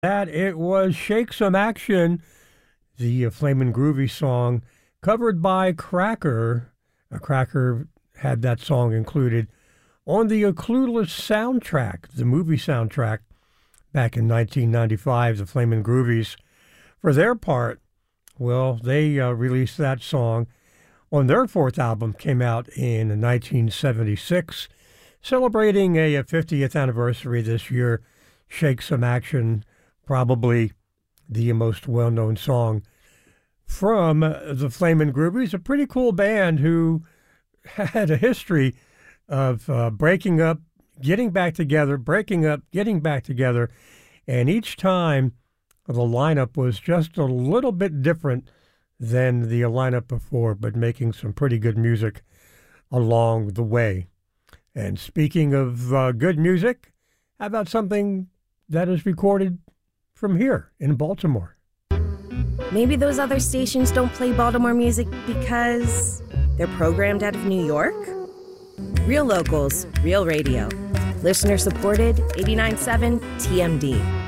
That it was Shake Some Action, the Flamin' Groovy song, covered by Cracker. Cracker had that song included on the Clueless soundtrack, the movie soundtrack, back in 1995, the Flamin' Groovies. For their part, well, they released that song on their fourth album, came out in 1976, celebrating a 50th anniversary this year. Shake Some Action, probably the most well-known song from the Flamin' Groovies, a pretty cool band who had a history of breaking up, getting back together, breaking up, getting back together, and each time the lineup was just a little bit different than the lineup before, but making some pretty good music along the way. And speaking of good music, how about something that is recorded from here in Baltimore? Maybe those other stations don't play Baltimore music because they're programmed out of New York? Real locals, real radio. Listener supported, 89.7 TMD.